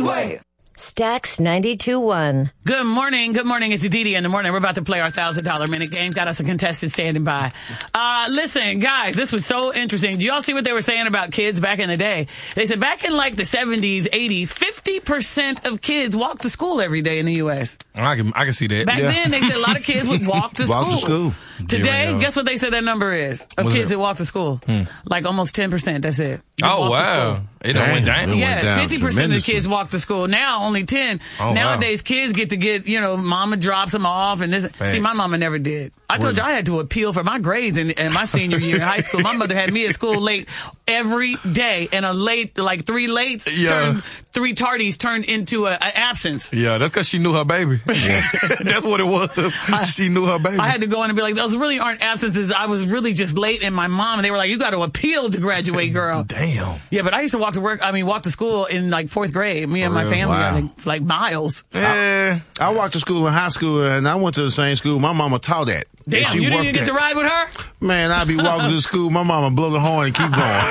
Broadway. Stax 92.1. Good morning. Good morning. It's Didi in the morning. We're about to play our $1,000 minute game. Got us a contestant standing by. Listen, guys, this was so interesting. Do y'all see what they were saying about kids back in the day? They said back in like the 70s, 80s, 50% of kids walked to school every day in the U.S. I can see that. Back then, they said a lot of kids would walk to school. Walk to school. Today, guess what they said that number is of kids that walk to school? Like almost 10%. That's it. Oh, wow. It done went down. Yeah, 50% of the kids walk to school. Now, only 10. Oh, nowadays, kids get, mama drops them off. And this. See, my mama never did. I told you I had to appeal for my grades in my senior year in high school. My mother had me at school late every day. And like 3 lates, three tardies turned into an absence. Yeah, that's because she knew her baby. That's what it was. She knew her baby. I had to go in and be like, those really aren't absences. I was really just late. And my mom, and they were like, you got to appeal to graduate, girl. Damn. Yeah, but I used to walk to school in like 4th grade. Me and my family had like miles. I walked to school in high school, and I went to the same school. My mama taught that. Damn, you didn't even get to ride with her? Man, I'd be walking to school. My mama blow the horn and keep going.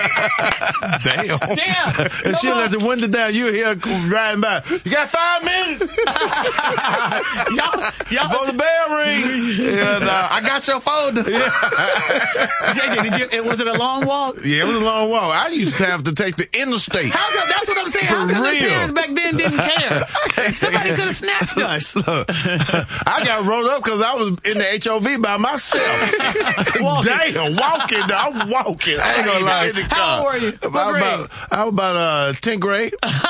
Damn. And she'll let the window down. You hear her riding by. You got 5 minutes? y'all, before the bell rings. And, I got your folder. JJ, was it a long walk? Yeah, it was a long walk. I used to have to take the interstate. How come? That's what I'm saying. How come the parents back then didn't care? Somebody could have snatched us. Look, I got rolled up because I was in the HOV by myself. Damn, walking. I'm walking. I ain't gonna lie. How old were you? I was about 10th grade.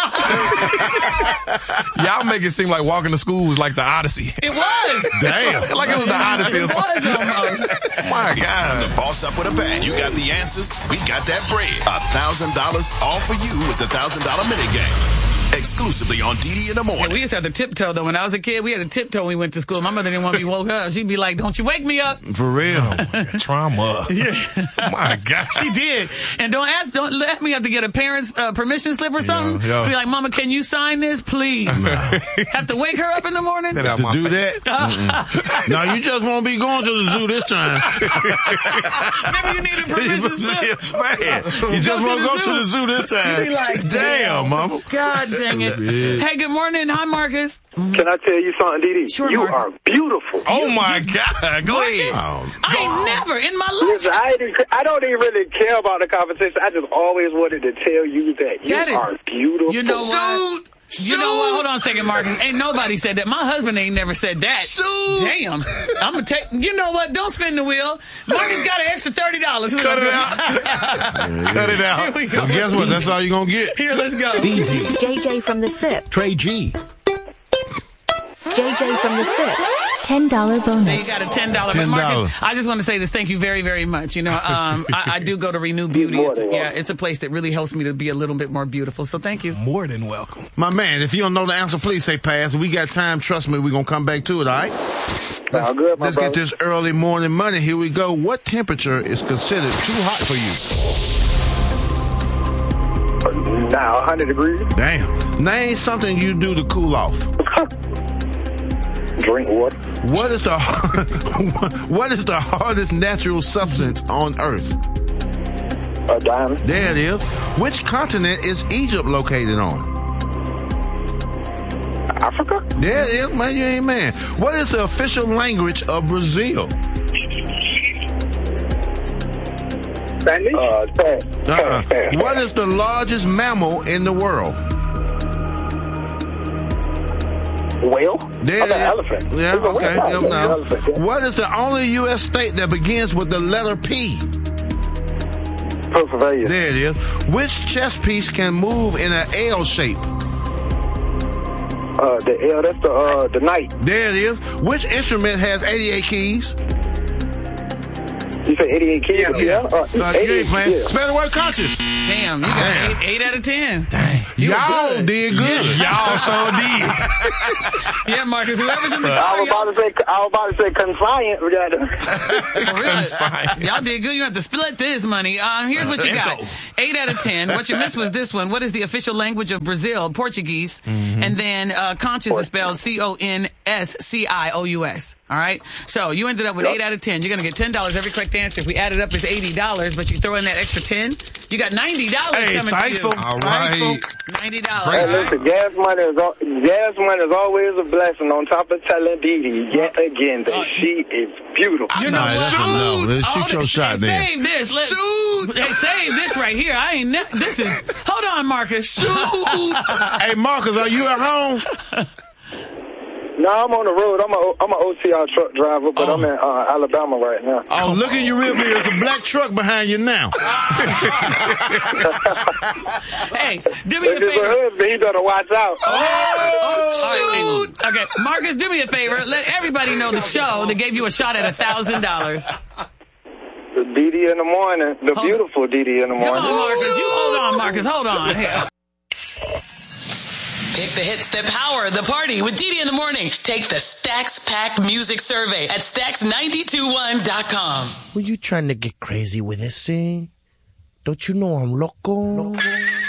Y'all make it seem like walking to school was like the Odyssey. It was. Damn. Like it was the Odyssey. It was almost. My God. The Boss Up with a Bang. You got the answers. We got that bread. $1,000 all for you with the $1,000 minute game. Exclusively on Didi in the morning. Yeah, we used to have to tiptoe, though. When I was a kid, we had to tiptoe when we went to school. My mother didn't want me woke up. She'd be like, don't you wake me up. For real. Trauma. Yeah. My God. She did. And don't let me have to get a parent's permission slip or something. Yeah. Be like, Mama, can you sign this, please? Have to wake her up in the morning? To do that? No, you just won't be going to the zoo this time. Maybe you need a permission slip. Man, you just won't go to the zoo this time. You be like, damn, Mama. God dang it. Hey, good morning. Hi, Marcus. Can I tell you something, Didi? Sure, you Marcus. are beautiful. Oh, my God. Go ahead. I ain't never in my life. Listen, I don't even really care about the competition. I just always wanted to tell you that you are beautiful. You know what? You know what? Hold on a second, Marcus. Ain't nobody said that. My husband ain't never said that. Damn. I'm going to take... You know what? Don't spin the wheel. Marcus got an extra $30. Cut it out. Cut it out. Here we go. Well, guess what? That's all you're going to get. Here, let's go. JJ from the SIP. Trey G. JJ from the SIP. $10 bonus. There you got a $10. But Marcus, I just want to say this. Thank you very, very much. You know, I do go to Renew Beauty. It's a place that really helps me to be a little bit more beautiful. So thank you. More than welcome. My man, if you don't know the answer, please say pass. We got time. Trust me, we're going to come back to it, all right? Let's get this early morning money. Here we go. What temperature is considered too hot for you? Now, 100 degrees. Damn. Name something you do to cool off. Drink water. What is the hardest natural substance on Earth? A diamond. There it is. Which continent is Egypt located on? Africa. There it is, man. You ain't man. What is the official language of Brazil? Spanish. Pass. What is the largest mammal in the world? Whale? There it is. Elephant. Yeah, okay. Yep, now. Elephant, yeah. What is the only U.S. state that begins with the letter P? Pennsylvania. There it is. Which chess piece can move in an L shape? The L, that's the knight. There it is. Which instrument has 88 keys? You said 88 keys? Yeah. 88, man. Spell the word conscious. Damn, you got 8 out of 10. Dang. Y'all did good. Y'all so did. Yeah, Marcus, whoever's in the car, I was about to say consignment. We got Y'all did good. You have to split this money. Here's what you got. 8 out of 10. What you missed was this one. What is the official language of Brazil? Portuguese. Mm-hmm. And then conscious is spelled CONSCIOUS. All right? So you ended up with 8 out of 10. You're going to get $10 every correct answer. If we add it up, it's $80, but you throw in that extra 10, You got $90 Hey, coming thanks to you. for all right. $90. Hey, listen, gas money is always a blessing. On top of telling Dee Dee yet again that she is beautiful. You know what? Let's shoot your shot then. Save this. Hey, save this right here. This is. Hold on, Marcus. Hey, Marcus, are you at home? No, I'm on the road. I'm an OTR truck driver, but I'm in Alabama right now. Oh, look in your rear view. There's a black truck behind you now. Hey, do me a If it's favor. a husband, he better watch out. Shoot! Okay, Marcus, do me a favor. Let everybody know the show that gave you a shot at $1,000. The Dee Dee in the morning, the beautiful Dee Dee in the Come morning. on, Marcus. Hold on, Marcus. Hold on. Here. Pick the hits that power the party with Dee Dee in the morning. Take the Stacks Pack Music Survey at Stacks921.com. Were you trying to get crazy with this, see? Don't you know I'm loco?